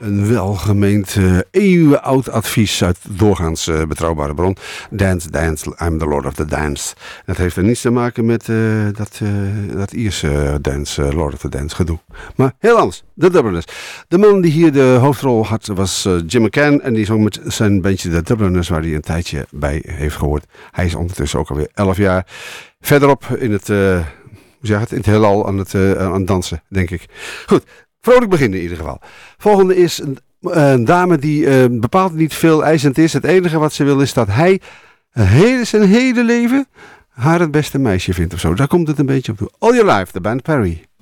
een welgemeend eeuwenoud advies uit doorgaans betrouwbare bron. Dance, dance, I'm the Lord of the Dance. Dat heeft er niets te maken met dat Ierse dance, Lord of the Dance gedoe. Maar heel anders, de Dubliners. De man die hier de hoofdrol had was Jim McCann. En die zong met zijn bandje de Dubliners, waar hij een tijdje bij heeft gehoord. Hij is ondertussen ook alweer 11 jaar verderop in het... in het heelal aan het dansen, denk ik. Goed, vrolijk beginnen in ieder geval. Volgende is een dame die bepaald niet veel eisend is. Het enige wat ze wil is dat hij zijn hele leven haar het beste meisje vindt of zo. Daar komt het een beetje op toe. All Your Life, de band Perry.